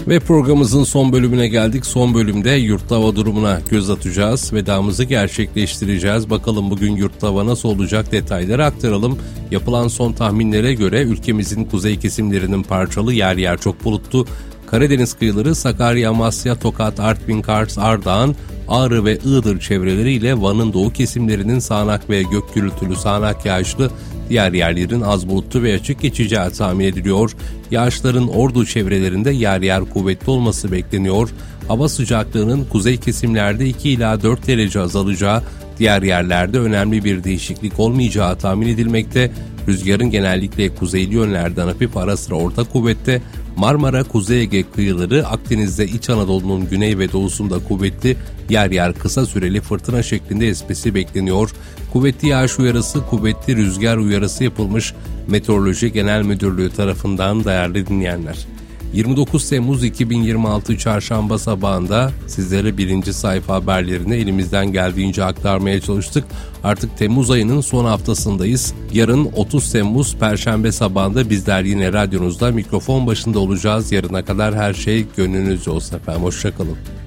Ve programımızın son bölümüne geldik. Son bölümde yurtta hava durumuna göz atacağız. Vedamızı gerçekleştireceğiz. Bakalım bugün yurtta hava nasıl olacak, detayları aktaralım. Yapılan son tahminlere göre ülkemizin kuzey kesimlerinin parçalı, yer yer çok bulutlu. Karadeniz kıyıları Sakarya, Amasya, Tokat, Artvin, Kars, Ardahan, Ağrı ve Iğdır çevreleriyle Van'ın doğu kesimlerinin sağanak ve gök gürültülü sağanak yağışlı, diğer yerlerin az bulutlu ve açık geçeceği tahmin ediliyor. Yağışların Ordu çevrelerinde yer yer kuvvetli olması bekleniyor. Hava sıcaklığının kuzey kesimlerde 2 ila 4 derece azalacağı, diğer yerlerde önemli bir değişiklik olmayacağı tahmin edilmekte. Rüzgarın genellikle kuzeyli yönlerden hafif ara sıra orta kuvvette, Marmara, Kuzey Ege kıyıları, Akdeniz'de İç Anadolu'nun güney ve doğusunda kuvvetli, yer yer kısa süreli fırtına şeklinde esmesi bekleniyor. Kuvvetli yağış uyarısı, kuvvetli rüzgar uyarısı yapılmış Meteoroloji Genel Müdürlüğü tarafından değerli dinleyenler. 29 Temmuz 2026 Çarşamba sabahında sizlere birinci sayfa haberlerini elimizden geldiğince aktarmaya çalıştık. Artık Temmuz ayının son haftasındayız. Yarın 30 Temmuz Perşembe sabahında bizler yine radyonuzda mikrofon başında olacağız. Yarına kadar her şey gönlünüzce olsun efendim. Hoşçakalın.